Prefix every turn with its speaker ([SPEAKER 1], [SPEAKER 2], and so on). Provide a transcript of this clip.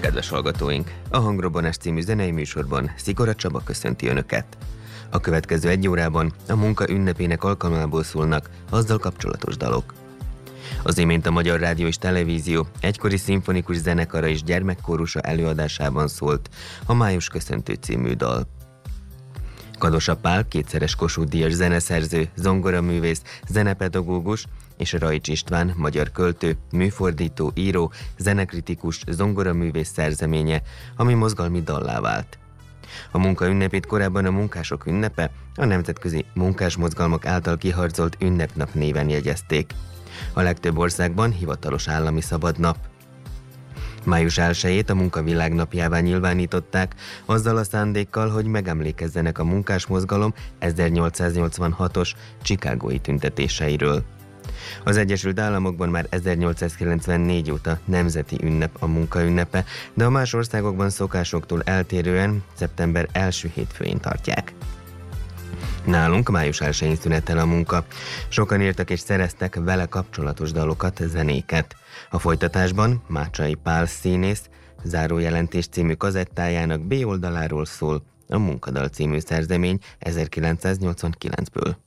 [SPEAKER 1] kedves hallgatóink! A Hangrobbanás című zenei műsorban Szikora Csaba köszönti Önöket. A következő egy órában a munka ünnepének alkalmából szólnak azzal kapcsolatos dalok. Az imént a Magyar Rádió és Televízió egykori szimfonikus zenekara és gyermekkórusa előadásában szólt a Május köszöntő című dal. Kadosa Pál, kétszeres Kossuth-díjas zeneszerző, zongoraművész, zenepedagógus, és Rajcs István, magyar költő, műfordító, író, zenekritikus, zongoraművész szerzeménye, ami mozgalmi dallá vált. A munka ünnepét korábban a Munkások ünnepe, a nemzetközi munkásmozgalmak által kiharcolt ünnepnap néven jegyezték. A legtöbb országban hivatalos állami szabadnap. Május 1-ét a munkavilágnapjává nyilvánították, azzal a szándékkal, hogy megemlékezzenek a munkásmozgalom 1886-os chicagói tüntetéseiről. Az Egyesült Államokban már 1894 óta nemzeti ünnep a munkaünnepe, de a más országokban szokásoktól eltérően szeptember első hétfőjén tartják. Nálunk május 1-én szünetel a munka. Sokan írtak és szereztek vele kapcsolatos dalokat, zenéket. A folytatásban Mácsai Pál színész Zárójelentés című kazettájának B oldaláról szól a Munkadal című szerzemény 1989-ből.